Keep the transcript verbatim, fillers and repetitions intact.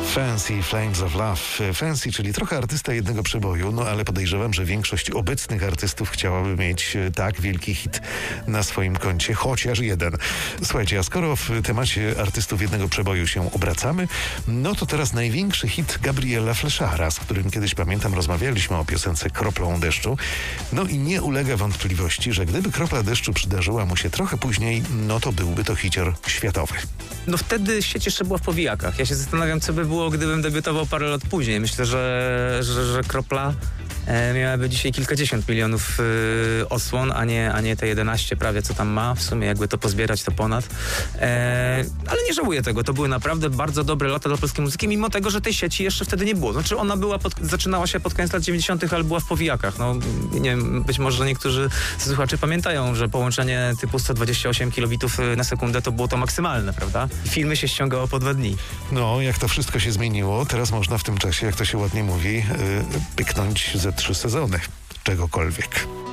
Fancy Flames of Love. Fancy, czyli trochę artysta jednego przeboju, no ale podejrzewam, że większość obecnych artystów chciałaby mieć tak wielki hit na swoim koncie, chociaż jeden. Słuchajcie, a skoro w temacie artystów jednego przeboju się obracamy, no to teraz największy hit Gabriela Fleschara, z którym kiedyś, pamiętam, rozmawialiśmy o piosence Kroplą deszczu. No i nie ulega wątpliwości, że gdyby kropla deszczu przydarzyła mu się trochę później, no to byłby to hicior światowy. No wtedy sieć jeszcze była w powijakach. Ja się zastanawiam, co by było, gdybym debiutował parę lat później. Myślę, że, że, że Kropla e, miałaby dzisiaj kilkadziesiąt milionów e, osłon, a nie, a nie te jedenaście prawie, co tam ma. W sumie jakby to pozbierać, to ponad. E, ale nie żałuję tego. To były naprawdę bardzo dobre lata dla polskiej muzyki, mimo tego, że tej sieci jeszcze wtedy nie było. Znaczy ona była pod, zaczynała się pod koniec lat dziewięćdziesiątych, ale była w powijakach. No, nie wiem, być może niektórzy słuchacze pamiętają, że połączenie typu sto dwadzieścia osiem kilobitów na sekundę to było to maksymalne, prawda? Filmy się ściągało po dwa dni. No, jak to wszystko się zmieniło, teraz można w tym czasie, jak to się ładnie mówi, yy, pyknąć ze trzy sezony czegokolwiek.